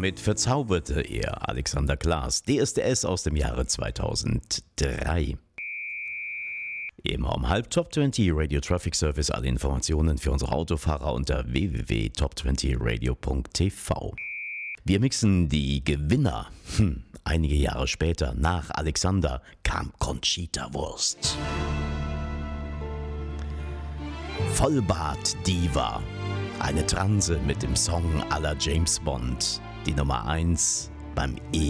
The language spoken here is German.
damit verzauberte er Alexander Klaas, DSDS aus dem Jahre 2003. Immer um halb Top 20 Radio Traffic Service. Alle Informationen für unsere Autofahrer unter www.top20radio.tv. Wir mixen die Gewinner. Einige Jahre später, nach Alexander, kam Conchita Wurst. Vollbart Diva. Eine Transe mit dem Song à la James Bond. Die Nummer 1 beim